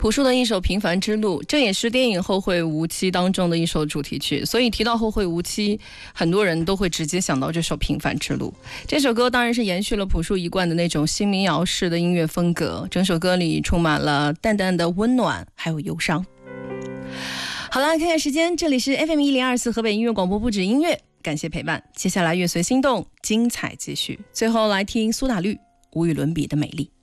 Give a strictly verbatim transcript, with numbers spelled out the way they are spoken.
朴树的一首《平凡之路》，这也是电影《后会无期》当中的一首主题曲，所以提到《后会无期》，很多人都会直接想到这首《平凡之路》。这首歌当然是延续了朴树一贯的那种新民谣式的音乐风格，整首歌里充满了淡淡的温暖还有忧伤。好了，看看时间，这里是 F M 一零二四河北音乐广播，不止音乐，感谢陪伴。接下来乐随心动，精彩继续。最后来听苏打绿无与伦比的美丽。